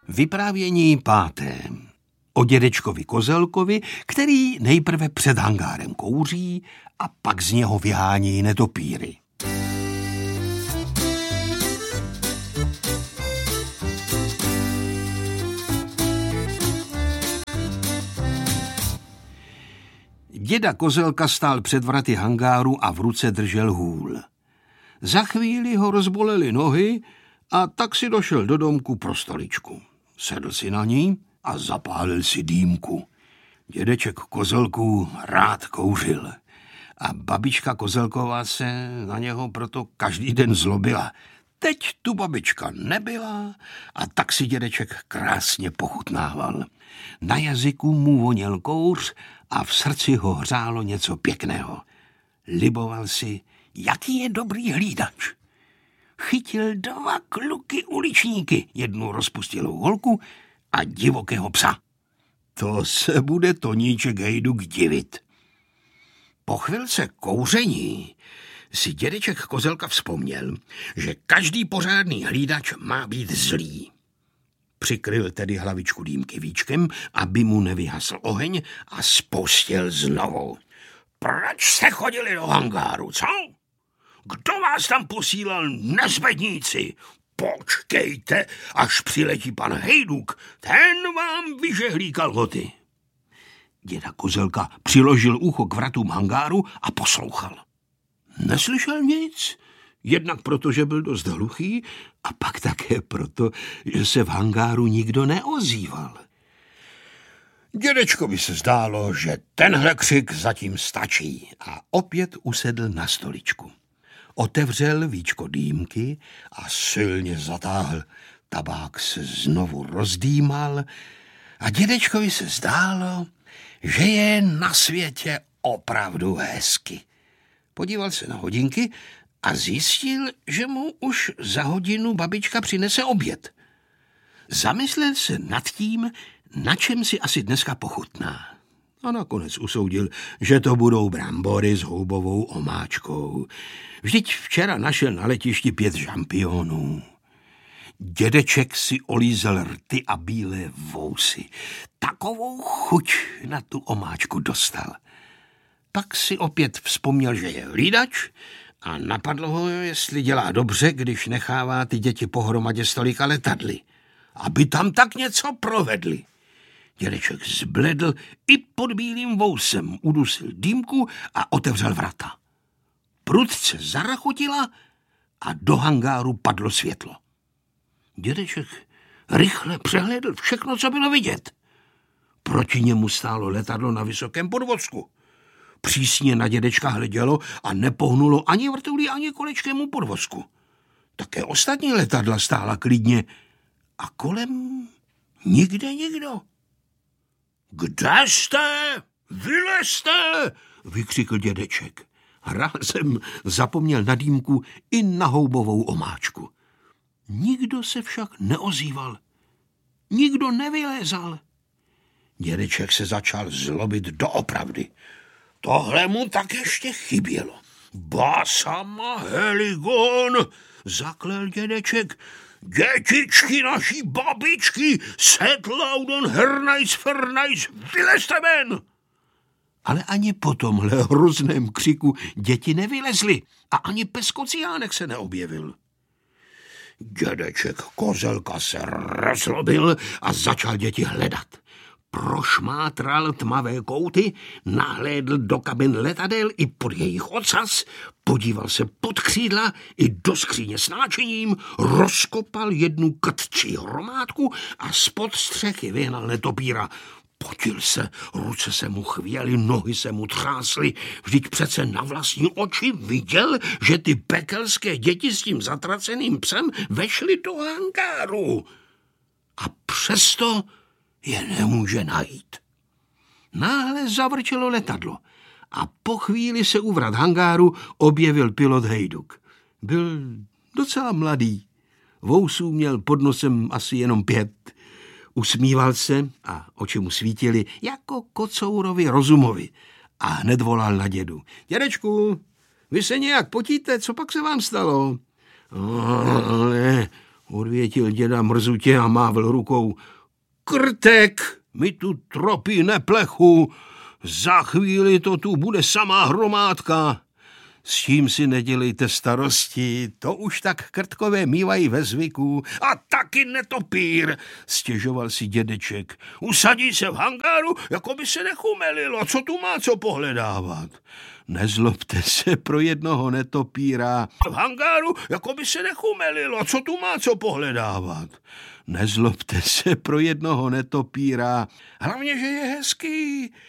Vyprávění 5. O dědečkovi Kozelkovi, který nejprve před hangárem kouří a pak z něho vyhání netopýry. Děda Kozelka stál před vraty hangáru a v ruce držel hůl. Za chvíli ho rozbolely nohy a tak si došel do domku pro stoličku. Sedl si na ní a zapálil si dýmku. Dědeček Kozelků rád kouřil a babička Kozelková se na něho proto každý den zlobila. Teď tu babička nebyla a tak si dědeček krásně pochutnával. Na jazyku mu voněl kouř a v srdci ho hřálo něco pěkného. Liboval si, jaký je dobrý hlídač. Chytil 2 kluky uličníky, 1 rozpustilou holku a divokého psa. To se bude Toníček Hejduk divit. Po chvilce kouření si dědeček Kozelka vzpomněl, že každý pořádný hlídač má být zlý. Přikryl tedy hlavičku dýmky víčkem, aby mu nevyhasl oheň a spustil znovu. Proč jste chodili do hangáru, co? Kdo vás tam posílal, nezbedníci? Počkejte, až přiletí pan Hejduk, ten vám vyžehlí kalhoty. Děda Kozelka přiložil ucho k vratům hangáru a poslouchal. Neslyšel nic, jednak proto, že byl dost hluchý a pak také proto, že se v hangáru nikdo neozýval. Dědečkovi se zdálo, že tenhle křik zatím stačí a opět usedl na stoličku. Otevřel víčko dýmky a silně zatáhl. Tabák se znovu rozdýmal a dědečkovi se zdálo, že je na světě opravdu hezky. Podíval se na hodinky a zjistil, že mu už za hodinu babička přinese oběd. Zamyslel se nad tím, na čem si asi dneska pochutná. A nakonec usoudil, že to budou brambory s houbovou omáčkou. Vždyť včera našel na letišti 5 žampionů. Dědeček si olízel rty a bílé vousy. Takovou chuť na tu omáčku dostal. Pak si opět vzpomněl, že je hlídač a napadlo ho, jestli dělá dobře, když nechává ty děti pohromadě s tolika letadly. Aby tam tak něco provedli. Dědeček zbledl i pod bílým vousem, udusil dýmku a otevřel vrata. Prudce zarachotila a do hangáru padlo světlo. Dědeček rychle přehlédl všechno, co bylo vidět. Proti němu stálo letadlo na vysokém podvozku. Přísně na dědečka hledělo a nepohnulo ani vrtulí, ani kolečkem u podvozku. Také ostatní letadla stála klidně a kolem nikde nikdo. Kde jste? Vylezte! Vykřikl dědeček. Rázem zapomněl na dýmku i na houbovou omáčku. Nikdo se však neozýval. Nikdo nevylézal. Dědeček se začal zlobit doopravdy. Tohle mu tak ještě chybělo. Basama heligon, zaklel dědeček. Dětičky naší babičky, setlaudon hernajs fernajs, vylezte ven! Ale ani po tomhle hrozném křiku děti nevylezly a ani pes Kociánek se neobjevil. Dědeček Kozelka se rozlobil a začal děti hledat. Prošmátral tmavé kouty, nahlédl do kabin letadel i pod jejich ocas, podíval se pod křídla i do skříně s náčiním, rozkopal 1 krtčí hromádku a spod střechy vyhnal netopýra. Potil se, ruce se mu chvěly, nohy se mu třásly, vždyť přece na vlastní oči viděl, že ty pekelské děti s tím zatraceným psem vešly do hangáru. A přesto je nemůže najít. Náhle zavrčelo letadlo a po chvíli se u vrat hangáru objevil pilot Hejduk. Byl docela mladý, vousů měl pod nosem asi jenom 5. Usmíval se a oči mu svítily jako kocourovi rozumovi a hned volal na dědu. Dědečku, vy se nějak potíte, co pak se vám stalo? Ale odvětil děda mrzutě a mávl rukou. Krtek mi tu tropí neplechu, za chvíli to tu bude samá hromádka. S tím si nedělejte starosti, to už tak krtkové mívají ve zvyku. A taky netopír, stěžoval si dědeček. Usadí se v hangáru, jako by se nechumelilo, co tu má co pohledávat. Nezlobte se pro jednoho netopíra. V hangáru, jako by se nechumelilo, co tu má co pohledávat. Nezlobte se pro jednoho netopíra. Hlavně, že je hezký.